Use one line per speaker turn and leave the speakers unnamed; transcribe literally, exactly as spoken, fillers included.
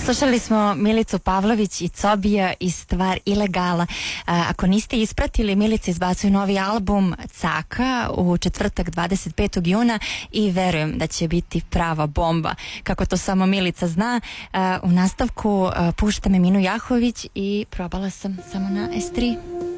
Slušali smo Milicu Pavlović i Cobija i stvar Ilegala. Ako niste ispratili, Milica izbacuje novi album Caka u četvrtak dvadeset petog juna i verujem da će biti prava bomba. Kako to samo Milica zna, u nastavku puštam Eminu Jahović i Probala sam samo na es tri.